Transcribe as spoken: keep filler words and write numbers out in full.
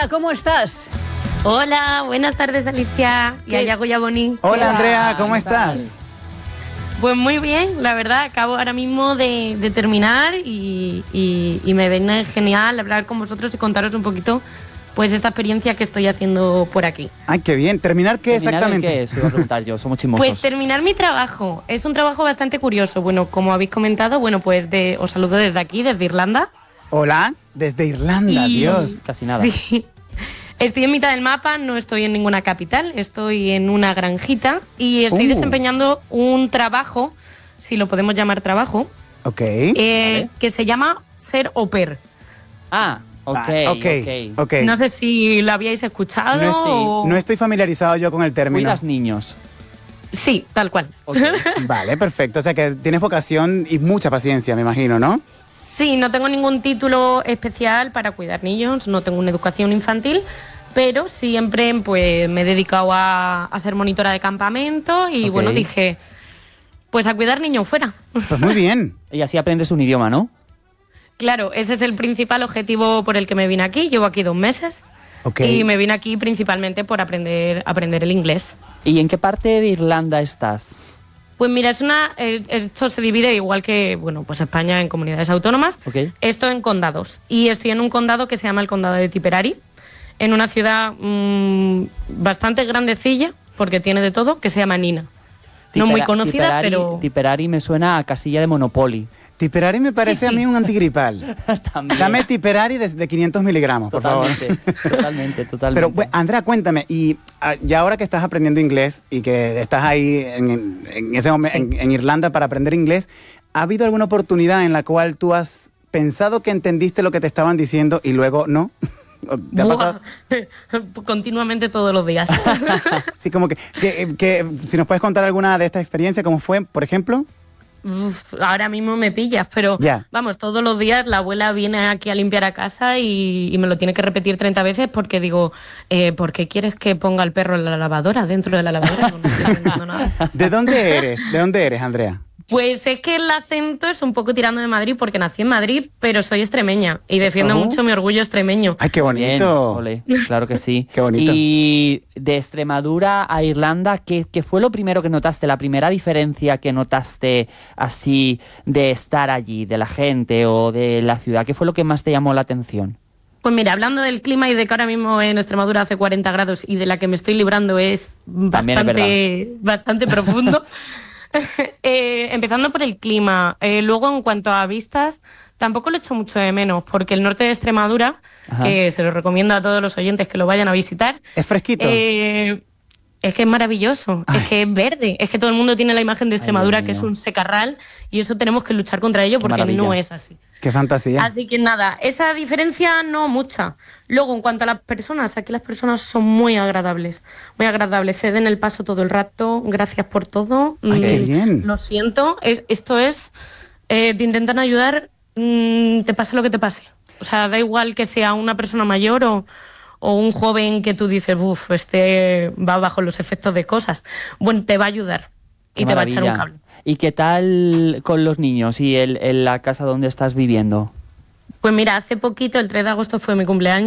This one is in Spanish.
Andrea, ¿cómo estás? Hola, buenas tardes, Alicia y a Yago y a Boni. Hola, Andrea, ¿cómo estás? Pues muy bien, la verdad, acabo ahora mismo de, de terminar y, y, y me viene genial hablar con vosotros y contaros un poquito pues esta experiencia que estoy haciendo por aquí. Ay, qué bien. ¿Terminar qué ¿Terminar exactamente? ¿Qué es? Iba a preguntar yo, somos chismosos. Pues terminar mi trabajo. Es un trabajo bastante curioso. Bueno, como habéis comentado, bueno, pues de, os saludo desde aquí, desde Irlanda. Hola, desde Irlanda, Y- Dios. Casi nada. Sí. Estoy en mitad del mapa, no estoy en ninguna capital, estoy en una granjita y estoy Uh. desempeñando un trabajo, si lo podemos llamar trabajo, Ok. eh, que se llama ser au pair. Ah, ok, Ah, ok, ok. ok. No sé si lo habíais escuchado. No, es- o- no estoy familiarizado yo con el término. Cuidas niños. Sí, tal cual. Ok. Vale, perfecto. O sea que tienes vocación y mucha paciencia, me imagino, ¿no? Sí, no tengo ningún título especial para cuidar niños, no tengo una educación infantil, pero siempre pues me he dedicado a, a ser monitora de campamento y Ok. bueno, dije, pues a cuidar niños fuera. Pues muy bien. Y así aprendes un idioma, ¿no? Claro, ese es el principal objetivo por el que me vine aquí, llevo aquí dos meses Ok. y me vine aquí principalmente por aprender, aprender el inglés. ¿Y en qué parte de Irlanda estás? Pues mira, es una, eh, esto se divide igual que bueno, pues España en comunidades autónomas, Ok. esto en condados. Y estoy en un condado que se llama el condado de Tipperary, en una ciudad mmm, bastante grandecilla, porque tiene de todo, que se llama Nina. No muy Tipera- conocida, Tipperary- pero... Tipperary me suena a casilla de Monopoly. Tipperary me parece Sí, sí. a mí un antigripal. También. Dame Tipperary de, de quinientos miligramos, por Totalmente, favor. totalmente, totalmente. Pero, pues, Andrea, cuéntame, y ah, ya ahora que estás aprendiendo inglés y que estás ahí en, en ese momen- Sí. en, en Irlanda para aprender inglés, ¿ha habido alguna oportunidad en la cual tú has pensado que entendiste lo que te estaban diciendo y luego no? ¿O ¿Te ha ¡Buah! pasado? Continuamente todos los días. Sí, como que, que, que si nos puedes contar alguna de estas experiencias, ¿cómo fue, por ejemplo? Uf, ahora mismo me pillas, pero Ya. vamos, todos los días la abuela viene aquí a limpiar a casa y, y me lo tiene que repetir treinta veces porque digo, eh, ¿por qué quieres que ponga el perro en la lavadora, dentro de la lavadora? No, no estoy entendiendo nada. ¿De dónde eres? ¿De dónde eres, Andrea? Pues es que el acento es un poco tirando de Madrid porque nací en Madrid, pero soy extremeña y defiendo Oh. mucho mi orgullo extremeño. ¡Ay, qué Bien, bonito! ole, claro que sí. Qué bonito. Y de Extremadura a Irlanda, ¿qué, ¿qué fue lo primero que notaste? La primera diferencia que notaste así de estar allí, de la gente o de la ciudad, ¿qué fue lo que más te llamó la atención? Pues mira, hablando del clima y de que ahora mismo en Extremadura hace cuarenta grados y de la que me estoy librando es También es bastante, bastante profundo. Eh, empezando por el clima, eh, luego en cuanto a vistas, tampoco lo echo mucho de menos, porque el norte de Extremadura, Ajá. que se lo recomiendo a todos los oyentes que lo vayan a visitar, ¿Es fresquito? eh, es que es maravilloso, Ay. es que es verde, es que todo el mundo tiene la imagen de Extremadura, Dios que es mío. un secarral, y eso tenemos que luchar contra ello Qué porque maravilla. no es así. ¡Qué fantasía! Así que nada, esa diferencia no mucha. Luego, en cuanto a las personas, aquí las personas son muy agradables, muy agradables, ceden el paso todo el rato, gracias por todo. ¡Ay, qué Mm, bien! Lo siento, es, esto es, eh, te intentan ayudar, mm, te pase lo que te pase. O sea, da igual que sea una persona mayor o, o un joven que tú dices, uff, este va bajo los efectos de cosas. Bueno, te va a ayudar y Qué te va a echar un maravilla. cable. ¿Y qué tal con los niños y el, en la casa donde estás viviendo? Pues mira, hace poquito, el tres de agosto fue mi cumpleaños.